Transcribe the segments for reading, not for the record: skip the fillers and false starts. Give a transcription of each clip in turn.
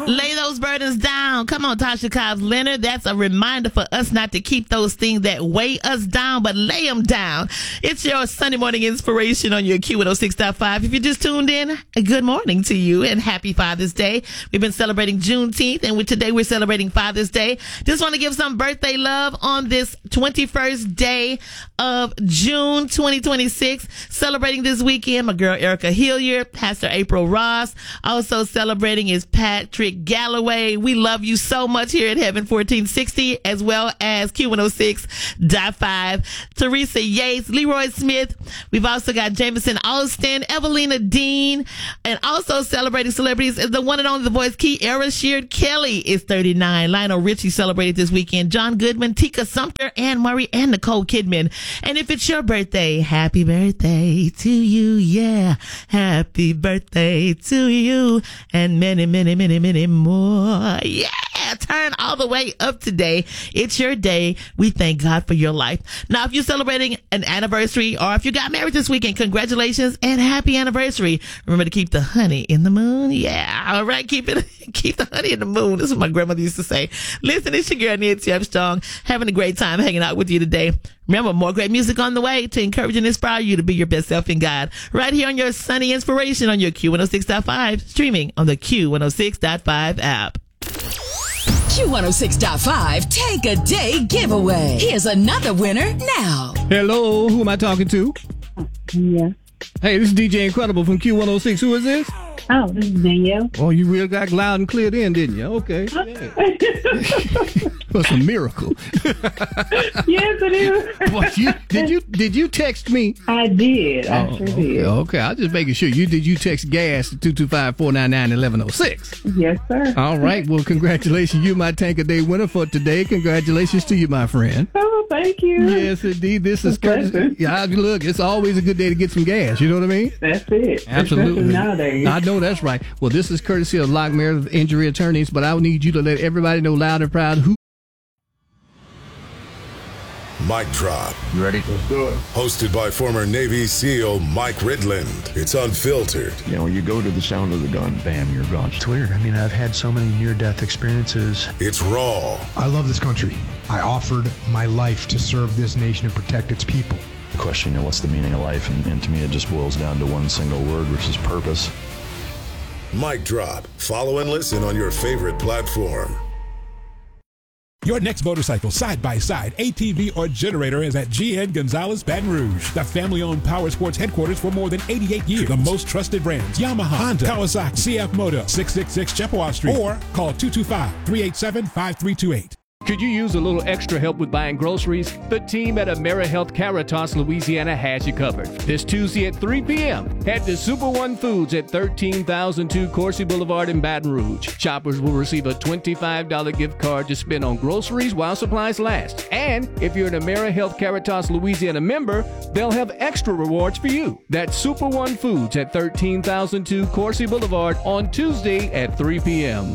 Lay those burdens down. Come on, Tasha Cobbs Leonard. That's a reminder for us not to keep those things that weigh us down, but lay them down. It's your Sunday morning inspiration on your Q106.5. If you just tuned in, good morning to you and happy Father's Day. We've been celebrating Juneteenth, and today we're celebrating Father's Day. Just want to give some birthday love on this 21st day of June 2026. Celebrating this weekend, my girl Erica Hilliard, Pastor April Ross. Also celebrating is Patrick Galloway. We love you so much here at Heaven 1460, as well as Q106.5. Teresa Yates, Leroy Smith. We've also got Jameson Austin, Evelina Dean, and also celebrating celebrities is the one and only The Voice Kiara Sheard Kelly is 39. Lionel Richie celebrated this weekend. John Goodman, Tika Sumter, Anne Murray, and Nicole Kidman. And if it's your birthday, happy birthday to you. Yeah. Happy birthday to you. And many, many, many, many more. Yeah. Turn all the way up today. It's your day. We thank God for your life. Now, if you're celebrating an anniversary or if you got married this weekend, congratulations and happy anniversary. Remember to keep the honey in the moon. Yeah. All right. Keep the honey in the moon. This is what my grandmother used to say. Listen, it's your girl, Nancy Armstrong, having a great time hanging out with you today. Remember, more great music on the way to encourage and inspire you to be your best self in God. Right here on your Sunny Inspiration on your Q106.5, streaming on the Q106.5 app. Q106.5 Take a Day Giveaway. Here's another winner now. Hello, who am I talking to? Yeah. Hey, this is DJ Incredible from Q106. Who is this? Oh, this is Danielle. Oh, you really got loud and clear then, didn't you? Okay. Yeah. That's a miracle. Yes, it is. What, did you text me? I did. I sure did. Okay, I'm just making sure. Did you text gas to 225-499-1106? Yes, sir. All right. Well, congratulations. You my Tank a Day winner for today. Congratulations to you, my friend. Oh, thank you. Yes, indeed. This is courtesy. Yeah, look, it's always a good day to get some gas. You know what I mean? That's it. Absolutely. Especially nowadays. I know that's right. Well, this is courtesy of Lock Meredith Injury Attorneys, but I need you to let everybody know loud and proud who. Mic Drop. You ready? Let's do it. Hosted by former Navy SEAL Mike Ridland. It's unfiltered. You know, you go to the sound of the gun, bam, you're gone. It's weird. I mean, I've had so many near-death experiences. It's raw. I love this country. I offered my life to serve this nation and protect its people. The question, what's the meaning of life? And to me, it just boils down to one single word, which is purpose. Mic Drop. Follow and listen on your favorite platform. Your next motorcycle, side-by-side, ATV, or generator is at GN Gonzalez Baton Rouge, the family-owned power sports headquarters for more than 88 years. The most trusted brands, Yamaha, Honda, Kawasaki, CF Moto, 666 Chippewa Street, or call 225-387-5328. Could you use a little extra help with buying groceries? The team at AmeriHealth Caritas, Louisiana has you covered. This Tuesday at 3 p.m., head to Super One Foods at 13002 Coursey Boulevard in Baton Rouge. Shoppers will receive a $25 gift card to spend on groceries while supplies last. And if you're an AmeriHealth Caritas Louisiana member, they'll have extra rewards for you. That's Super One Foods at 13002 Coursey Boulevard on Tuesday at 3 p.m.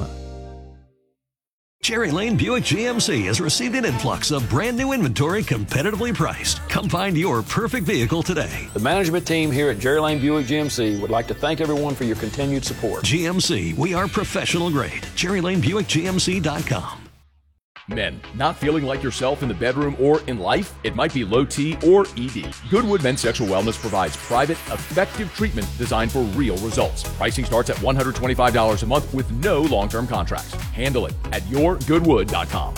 Cherry Lane Buick GMC has received an influx of brand new inventory competitively priced. Come find your perfect vehicle today. The management team here at Cherry Lane Buick GMC would like to thank everyone for your continued support. GMC, we are professional grade. CherryLaneBuickGMC.com. Men, not feeling like yourself in the bedroom or in life? It might be low T or ED. Goodwood Men's Sexual Wellness provides private, effective treatment designed for real results. Pricing starts at $125 a month with no long-term contracts. Handle it at yourgoodwood.com.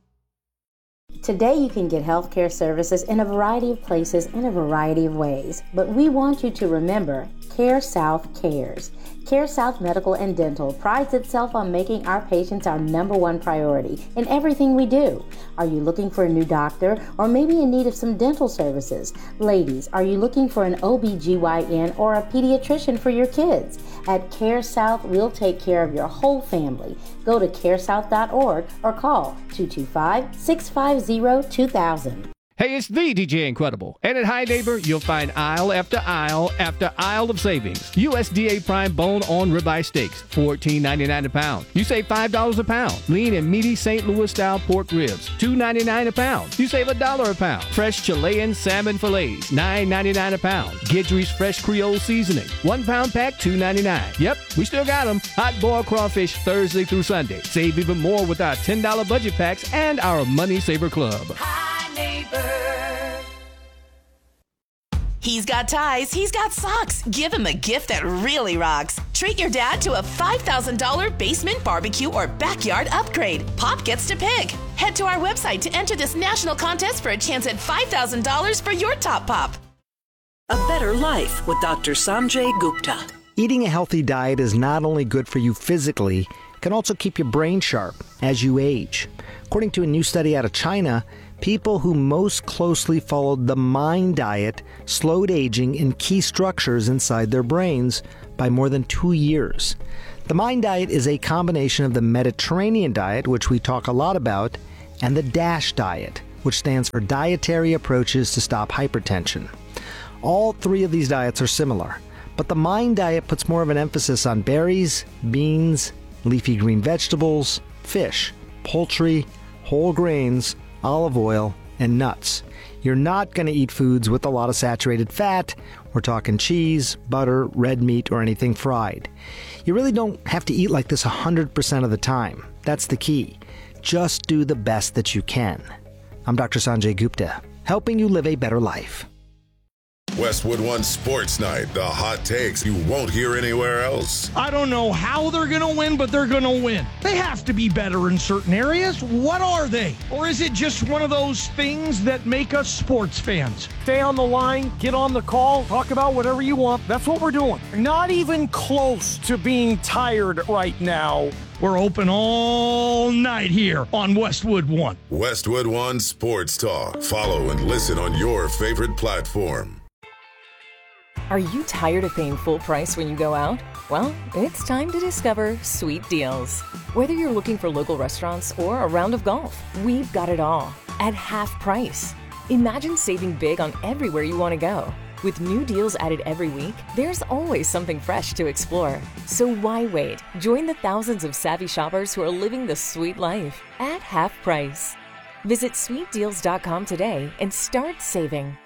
Today you can get healthcare services in a variety of places in a variety of ways, but we want you to remember CareSouth cares. CareSouth Medical and Dental prides itself on making our patients our #1 priority in everything we do. Are you looking for a new doctor or maybe in need of some dental services? Ladies, are you looking for an OBGYN or a pediatrician for your kids? At CareSouth, we'll take care of your whole family. Go to caresouth.org or call 225-650-2000. Hey, it's the DJ Incredible. And at High Neighbor, you'll find aisle after aisle after aisle of savings. USDA prime bone-on ribeye steaks, $14.99 a pound. You save $5 a pound. Lean and meaty St. Louis-style pork ribs, $2.99 a pound. You save $1 a pound. Fresh Chilean salmon fillets, $9.99 a pound. Guidry's fresh Creole seasoning, 1 pound pack, $2.99. Yep, we still got them. Hot boiled crawfish Thursday through Sunday. Save even more with our $10 budget packs and our Money Saver Club. He's got ties, he's got socks. Give him a gift that really rocks. Treat your dad to a $5,000 basement barbecue or backyard upgrade. Pop gets to pick. Head to our website to enter this national contest for a chance at $5,000 for your top pop. A better life with Dr. Sanjay Gupta. Eating a healthy diet is not only good for you physically, it can also keep your brain sharp as you age. According to a new study out of China, people who most closely followed the MIND diet slowed aging in key structures inside their brains by more than 2 years. The MIND diet is a combination of the Mediterranean diet, which we talk a lot about, and the DASH diet, which stands for Dietary Approaches to Stop Hypertension. All three of these diets are similar, but the MIND diet puts more of an emphasis on berries, beans, leafy green vegetables, fish, poultry, whole grains, olive oil, and nuts. You're not going to eat foods with a lot of saturated fat. We're talking cheese, butter, red meat, or anything fried. You really don't have to eat like this 100% of the time. That's the key. Just do the best that you can. I'm Dr. Sanjay Gupta, helping you live a better life. Westwood One Sports Night, the hot takes you won't hear anywhere else. I don't know how they're going to win, but they're going to win. They have to be better in certain areas. What are they? Or is it just one of those things that make us sports fans? Stay on the line, get on the call, talk about whatever you want. That's what we're doing. Not even close to being tired right now. We're open all night here on Westwood One. Westwood One Sports Talk. Follow and listen on your favorite platform. Are you tired of paying full price when you go out? Well, it's time to discover Sweet Deals. Whether you're looking for local restaurants or a round of golf, we've got it all at half price. Imagine saving big on everywhere you want to go. With new deals added every week, there's always something fresh to explore. So why wait? Join the thousands of savvy shoppers who are living the sweet life at half price. Visit sweetdeals.com today and start saving.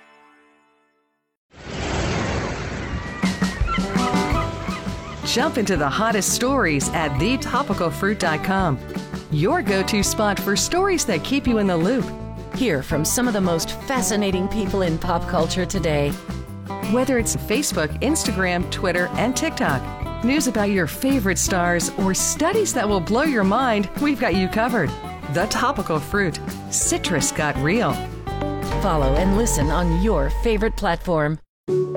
Jump into the hottest stories at thetopicalfruit.com. Your go-to spot for stories that keep you in the loop. Hear from some of the most fascinating people in pop culture today. Whether it's Facebook, Instagram, Twitter, and TikTok, news about your favorite stars, or studies that will blow your mind, we've got you covered. The Topical Fruit. Citrus got real. Follow and listen on your favorite platform.